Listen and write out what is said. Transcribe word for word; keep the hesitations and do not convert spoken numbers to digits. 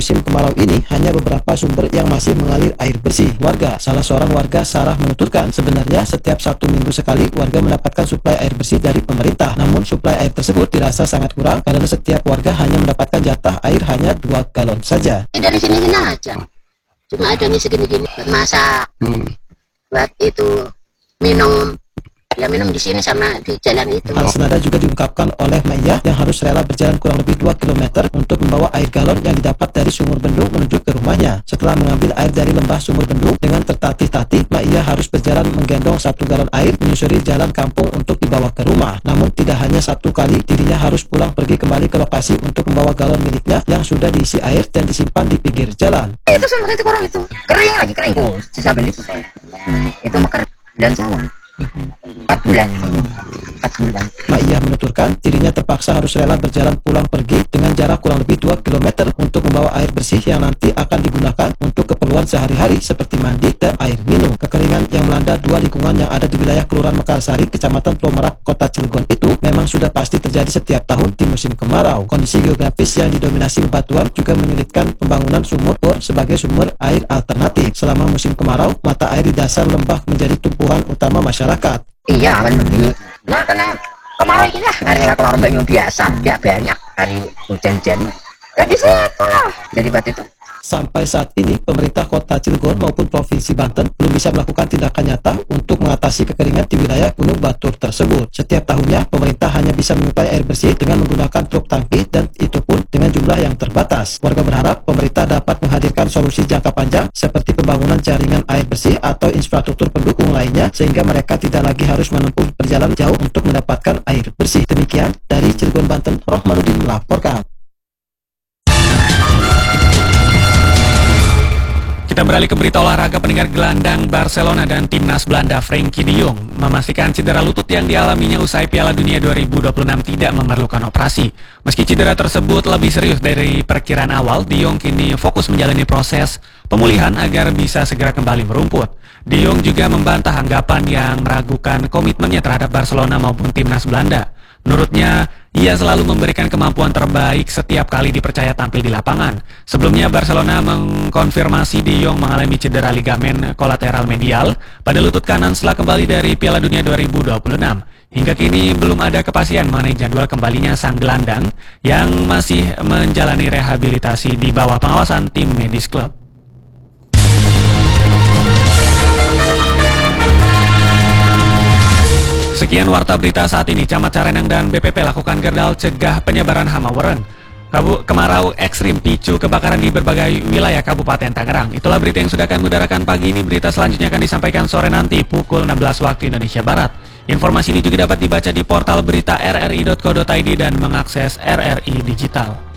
musim kemarau ini hanya beberapa sumber yang masih mengalir air bersih warga. Salah seorang warga, Sarah, menuturkan sebenarnya setiap satu minggu sekali warga mendapatkan suplai air bersih dari pemerintah. Namun suplai air tersebut dirasa sangat kurang karena setiap warga hanya mendapatkan jatah air hanya dua galon saja. Dari sini aja, cuma adanya segini-gini buat masak, hmm. buat itu minum. Ya minum di sini sama di jalan itu. Hal senada juga diungkapkan oleh Maya yang harus rela berjalan kurang lebih dua kilometer untuk membawa air galon yang didapat dari sumur bendung menuju ke rumahnya. Setelah mengambil air dari lembah sumur bendung dengan tertatih-tatih, Maya harus berjalan menggendong satu galon air menyusuri jalan kampung untuk dibawa ke rumah. Namun tidak hanya satu kali, dirinya harus pulang pergi kembali ke lokasi untuk membawa galon miliknya yang sudah diisi air dan disimpan di pinggir jalan. Itu sama itu orang itu kering lagi kering. Oh, sisa beli itu saya. Hmm, itu mekar dan salah. empat bulan empat bulan Maya menuturkan dirinya terpaksa harus rela berjalan pulang pergi dengan jarak kurang lebih dua kilometer untuk membawa air bersih yang nanti akan digunakan untuk keperluan sehari-hari seperti mandi dan air minum. Kekeringan yang melanda dua lingkungan yang ada di wilayah Kelurahan Mekarsari, Kecamatan Pulau Merak, Kota Cilegon itu memang sudah pasti terjadi setiap tahun di musim kemarau. Kondisi geografis yang didominasi bebatuan juga menyulitkan pembangunan sumur bor sebagai sumber air alternatif. Selama musim kemarau, mata air di dasar lembah menjadi tumpuan utama masyarakat. Iya kan begini. Nah karena kemarin ini lah hari keluar banyak biasa, ya banyak hari hujan-hujan. Jadi siapa lah jadi buat itu. Sampai saat ini, pemerintah Kota Cilegon maupun Provinsi Banten belum bisa melakukan tindakan nyata untuk mengatasi kekeringan di wilayah Gunung Batur tersebut. Setiap tahunnya, pemerintah hanya bisa menyuplai air bersih dengan menggunakan truk tangki dan itu pun dengan jumlah yang terbatas. Warga berharap pemerintah dapat menghadirkan solusi jangka panjang seperti pembangunan jaringan air bersih atau infrastruktur pendukung lainnya sehingga mereka tidak lagi harus menempuh perjalanan jauh untuk mendapatkan air bersih. Demikian dari Cilegon, Banten, Rohmanuddin melaporkan. Kita beralih ke berita olahraga. Pendengar, gelandang Barcelona dan timnas Belanda Frenkie de Jong memastikan cedera lutut yang dialaminya usai Piala Dunia dua ribu dua puluh enam tidak memerlukan operasi. Meski cedera tersebut lebih serius dari perkiraan awal, de Jong kini fokus menjalani proses pemulihan agar bisa segera kembali merumput. De Jong juga membantah anggapan yang meragukan komitmennya terhadap Barcelona maupun timnas Belanda. Menurutnya, ia selalu memberikan kemampuan terbaik setiap kali dipercaya tampil di lapangan. Sebelumnya, Barcelona mengkonfirmasi de Jong mengalami cedera ligamen kolateral medial pada lutut kanan setelah kembali dari Piala Dunia dua ribu dua puluh enam. Hingga kini belum ada kepastian mengenai jadwal kembalinya sang gelandang yang masih menjalani rehabilitasi di bawah pengawasan tim medis klub. Sekian warta berita saat ini. Camat Carenang dan B P P lakukan gerdal cegah penyebaran hama weren. Kabu kemarau ekstrim picu kebakaran di berbagai wilayah Kabupaten Tangerang. Itulah berita yang sudah kami udarakan pagi ini. Berita selanjutnya akan disampaikan sore nanti pukul enam belas waktu Indonesia Barat. Informasi ini juga dapat dibaca di portal berita r r i dot co dot i d dan mengakses R R I Digital.